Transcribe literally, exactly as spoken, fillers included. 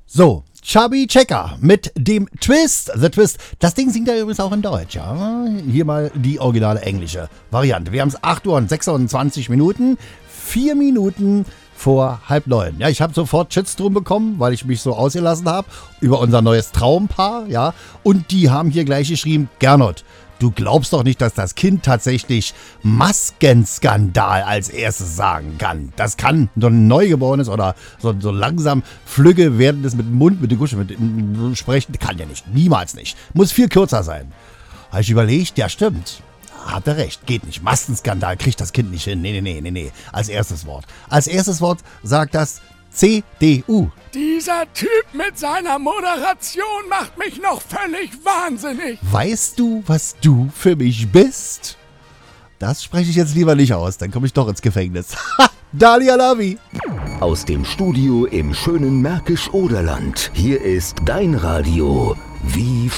So, Chubby Checker mit dem Twist, The Twist. Das Ding singt er übrigens auch in Deutsch, ja. Hier mal die originale englische Variante. Wir haben es acht Uhr und sechsundzwanzig Minuten, vier Minuten vor halb neun. Ja, ich habe sofort Shitstorm bekommen, weil ich mich so ausgelassen habe über unser neues Traumpaar, ja. Und die haben hier gleich geschrieben, Gernot, du glaubst doch nicht, dass das Kind tatsächlich Maskenskandal als erstes sagen kann. Das kann so ein Neugeborenes oder so, so langsam flügge werdendes mit dem Mund, mit der Gusche, mit dem Sprechen, kann ja nicht. Niemals nicht. Muss viel kürzer sein. Habe ich überlegt, ja stimmt. Hat er recht, geht nicht. Maskenskandal kriegt das Kind nicht hin. Nee, nee, nee, nee, nee. Als erstes Wort. Als erstes Wort sagt das C D U. Dieser Typ mit seiner Moderation macht mich noch völlig wahnsinnig. Weißt du, was du für mich bist? Das spreche ich jetzt lieber nicht aus, dann komme ich doch ins Gefängnis. Dali Alavi. Aus dem Studio im schönen Märkisch-Oderland. Hier ist dein Radio. Wie